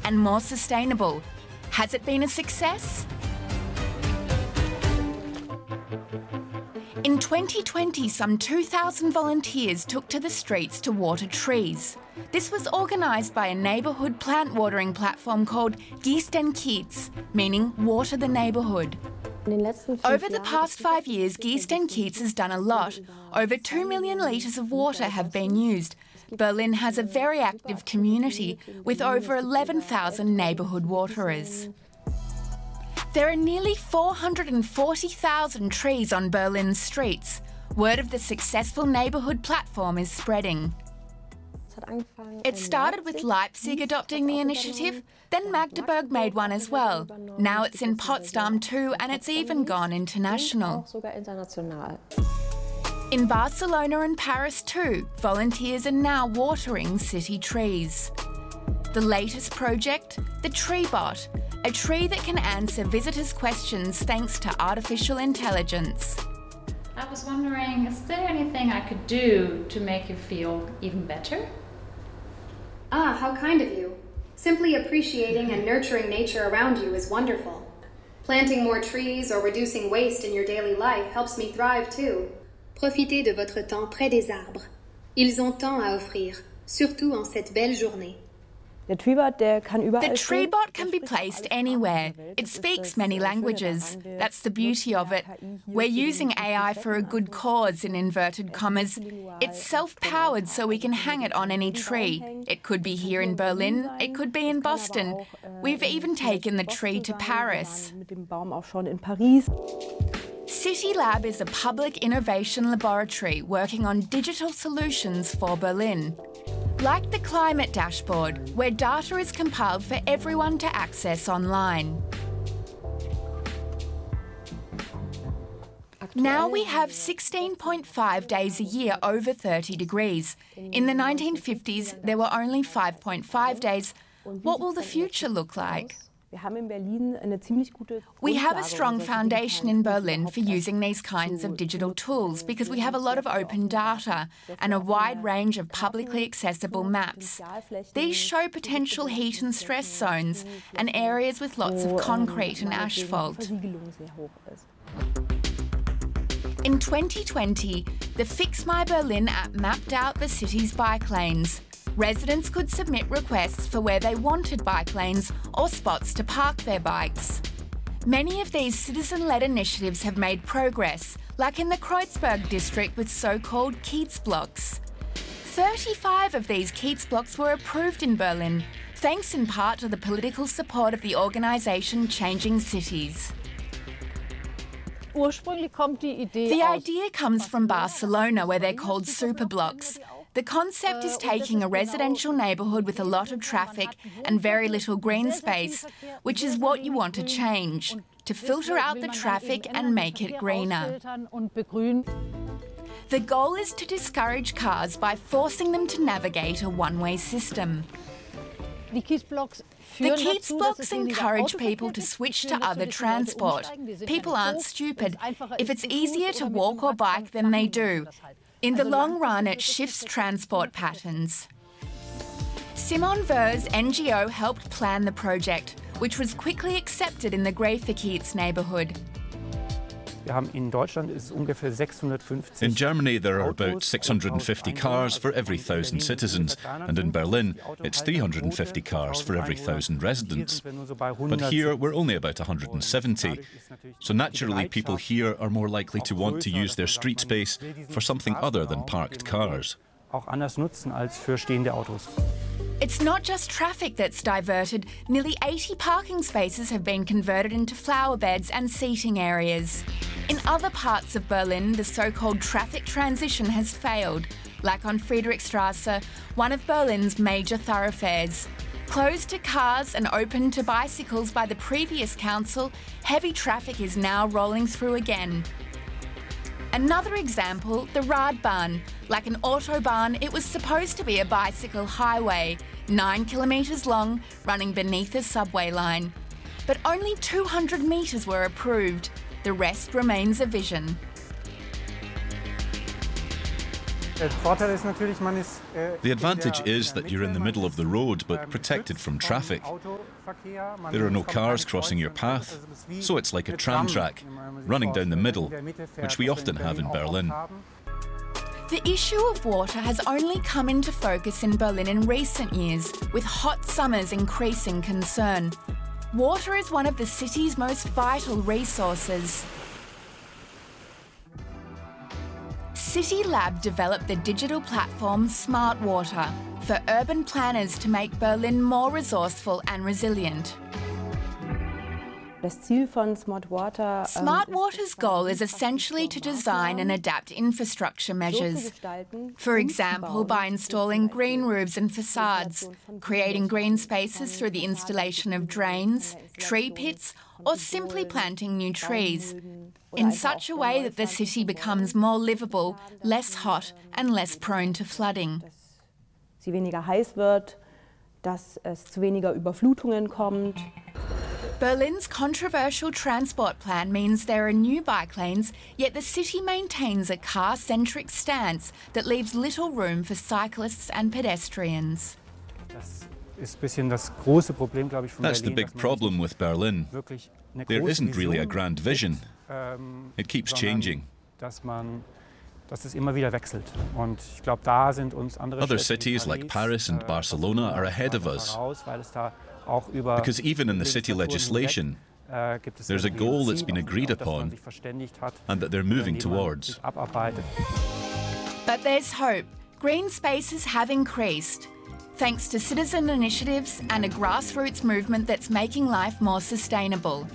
and more sustainable. Has it been a success? In 2020, some 2,000 volunteers took to the streets to water trees. This was organised by a neighbourhood plant watering platform called Gieß den Kiez, meaning water the neighbourhood. Over the past 5 years, Gieß den Kiez has done a lot. Over 2 million litres of water have been used. Berlin has a very active community with over 11,000 neighbourhood waterers. There are nearly 440,000 trees on Berlin's streets. Word of the successful neighbourhood platform is spreading. It started with Leipzig adopting the initiative, then Magdeburg made one as well. Now it's in Potsdam too, and it's even gone international. In Barcelona and Paris too, volunteers are now watering city trees. The latest project, the TreeBot, a tree that can answer visitors' questions thanks to artificial intelligence. I was wondering, is there anything I could do to make you feel even better? Ah, how kind of you. Simply appreciating and nurturing nature around you is wonderful. Planting more trees or reducing waste in your daily life helps me thrive too. Profitez de votre temps près des arbres. Ils ont tant à offrir, surtout en cette belle journée. The TreeBot can be placed anywhere. It speaks many languages. That's the beauty of it. We're using AI for a good cause, in inverted commas. It's self-powered, so we can hang it on any tree. It could be here in Berlin, it could be in Boston. We've even taken the tree to Paris. CityLab is a public innovation laboratory working on digital solutions for Berlin. Like the climate dashboard, where data is compiled for everyone to access online. Now we have 16.5 days a year over 30 degrees. In the 1950s, there were only 5.5 days. What will the future look like? We have a strong foundation in Berlin for using these kinds of digital tools because we have a lot of open data and a wide range of publicly accessible maps. These show potential heat and stress zones and areas with lots of concrete and asphalt. In 2020, the Fix My Berlin app mapped out the city's bike lanes. Residents could submit requests for where they wanted bike lanes or spots to park their bikes. Many of these citizen-led initiatives have made progress, like in the Kreuzberg district with so-called Kiez blocks. 35 of these Kiez blocks were approved in Berlin, thanks in part to the political support of the organisation Changing Cities. The idea comes from Barcelona, where they're called superblocks. The concept is taking a residential neighbourhood with a lot of traffic and very little green space, which is what you want to change, to filter out the traffic and make it greener. The goal is to discourage cars by forcing them to navigate a one-way system. The Kiez blocks encourage people to switch to other transport. People aren't stupid. If it's easier to walk or bike, then they do. In the long run, it shifts transport patterns. Simon Wöhr's NGO helped plan the project, which was quickly accepted in the Gräfe-Kiez neighbourhood. In Germany, there are about 650 cars for every 1,000 citizens, and in Berlin, it's 350 cars for every 1,000 residents. But here, we're only about 170. So naturally, people here are more likely to want to use their street space for something other than parked cars. It's not just traffic that's diverted. Nearly 80 parking spaces have been converted into flower beds and seating areas. In other parts of Berlin, the so-called traffic transition has failed, like on Friedrichstraße, one of Berlin's major thoroughfares. Closed to cars and open to bicycles by the previous council, heavy traffic is now rolling through again. Another example, the Radbahn. Like an autobahn, it was supposed to be a bicycle highway, 9 kilometres long, running beneath a subway line. But only 200 metres were approved. The rest remains a vision. The advantage is that you're in the middle of the road but protected from traffic. There are no cars crossing your path, so it's like a tram track, running down the middle, which we often have in Berlin. The issue of water has only come into focus in Berlin in recent years, with hot summers increasing concern. Water is one of the city's most vital resources. City Lab developed the digital platform Smart Water for urban planners to make Berlin more resourceful and resilient. Smart Water's goal is essentially to design and adapt infrastructure measures. For example, by installing green roofs and facades, creating green spaces through the installation of drains, tree pits, or simply planting new trees, in such a way that the city becomes more livable, less hot, and less prone to flooding. Berlin's controversial transport plan means there are new bike lanes, yet the city maintains a car-centric stance that leaves little room for cyclists and pedestrians. That's the big problem with Berlin. There isn't really a grand vision. It keeps changing. Other cities like Paris and Barcelona are ahead of us, because even in the city legislation, there's a goal that's been agreed upon and that they're moving towards. But there's hope. Green spaces have increased, thanks to citizen initiatives and a grassroots movement that's making life more sustainable.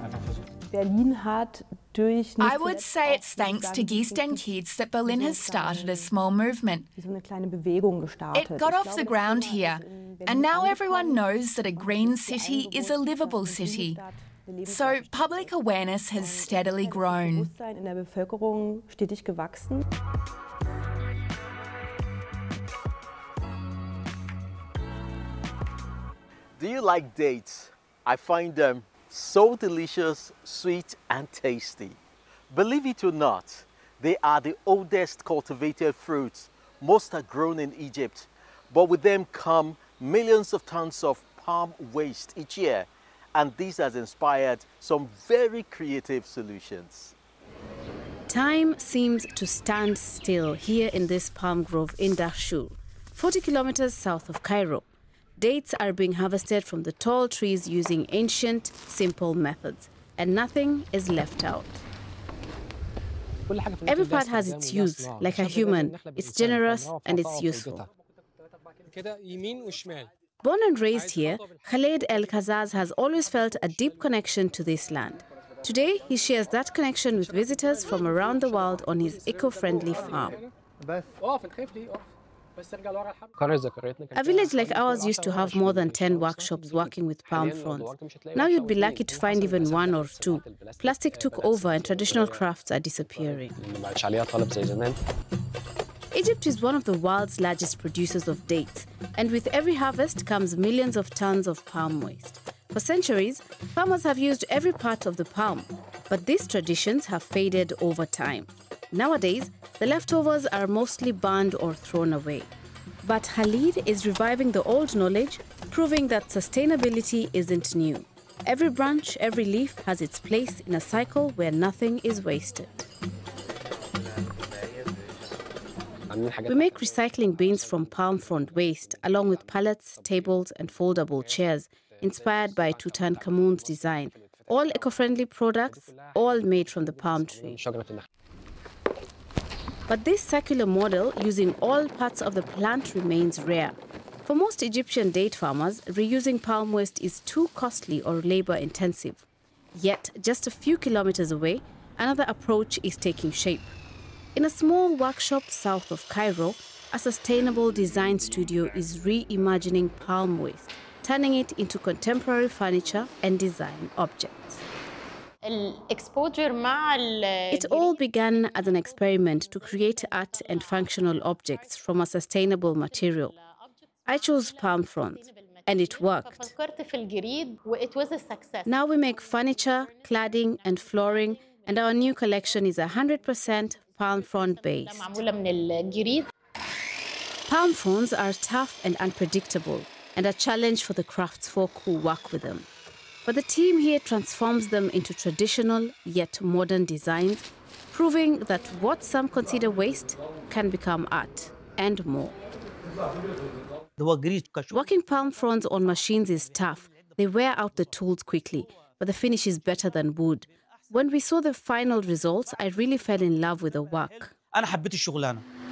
I would say it's thanks to Gieß den Kiez that Berlin has started a small movement. It got off the ground here, and now everyone knows that a green city is a livable city. So public awareness has steadily grown. Do you like dates? I find them so delicious, sweet and tasty. Believe it or not, they are the oldest cultivated fruits. Most are grown in Egypt, but with them come millions of tons of palm waste each year, and this has inspired some very creative solutions. Time seems to stand still here in this palm grove in Dahshur, 40 kilometers south of Cairo. Dates are being harvested from the tall trees using ancient, simple methods, and nothing is left out. Every part has its use, like a human. It's generous and it's useful. Born and raised here, Khaled El Kazaz has always felt a deep connection to this land. Today, he shares that connection with visitors from around the world on his eco-friendly farm. A village like ours used to have more than 10 workshops working with palm fronds. Now you'd be lucky to find even one or two. Plastic took over and traditional crafts are disappearing. Egypt is one of the world's largest producers of dates, and with every harvest comes millions of tons of palm waste. For centuries, farmers have used every part of the palm, but these traditions have faded over time. Nowadays, the leftovers are mostly burned or thrown away. But Khalid is reviving the old knowledge, proving that sustainability isn't new. Every branch, every leaf has its place in a cycle where nothing is wasted. We make recycling bins from palm frond waste, along with pallets, tables, and foldable chairs, inspired by Tutankhamun's design. All eco-friendly products, all made from the palm tree. But this circular model, using all parts of the plant, remains rare. For most Egyptian date farmers, reusing palm waste is too costly or labor-intensive. Yet, just a few kilometers away, another approach is taking shape. In a small workshop south of Cairo, a sustainable design studio is reimagining palm waste, turning it into contemporary furniture and design objects. It all began as an experiment to create art and functional objects from a sustainable material. I chose palm fronds, and it worked. Now we make furniture, cladding, and flooring, and our new collection is 100% palm frond based. Palm fronds are tough and unpredictable and a challenge for the craftsfolk who work with them. But the team here transforms them into traditional yet modern designs, proving that what some consider waste can become art and more. Working palm fronds on machines is tough. They wear out the tools quickly, but the finish is better than wood. When we saw the final results, I really fell in love with the work.